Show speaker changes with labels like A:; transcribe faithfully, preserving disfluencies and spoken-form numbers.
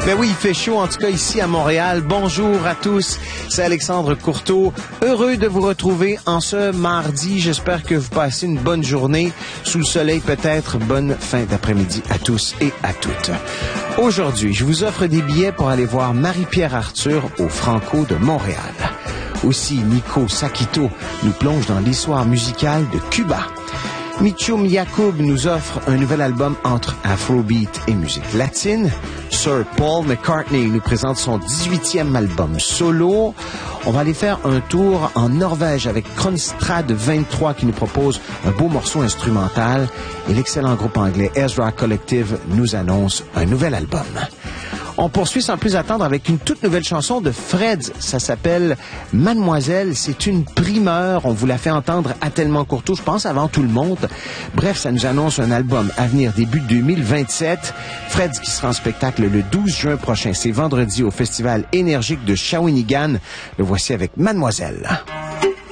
A: Ben oui, il fait chaud, en tout cas ici à Montréal. Bonjour à tous, c'est Alexandre Courteau. Heureux de vous retrouver en ce mardi. J'espère que vous passez une bonne journée sous le soleil, peut-être. Bonne fin d'après-midi à tous et à toutes. Aujourd'hui, je vous offre des billets pour aller voir Marie-Pierre Arthur au Franco de Montréal. Aussi, Nico Sakito nous plonge dans l'histoire musicale de Cuba. Mitchum Yacoub nous offre un nouvel album entre Afrobeat et musique latine. Sir Paul McCartney nous présente son dix-huitième album solo. On va aller faire un tour en Norvège avec Kronstrad vingt-trois qui nous propose un beau morceau instrumental. Et l'excellent groupe anglais Ezra Collective nous annonce un nouvel album. On poursuit sans plus attendre avec une toute nouvelle chanson de Freds. Ça s'appelle Mademoiselle. C'est une primeur. On vous l'a fait entendre à Tellement Courteau, je pense, avant tout le monde. Bref, ça nous annonce un album à venir début deux mille vingt-sept. Freds qui sera en spectacle le douze juin prochain. C'est vendredi au Festival énergique de Shawinigan. Le voici avec Mademoiselle.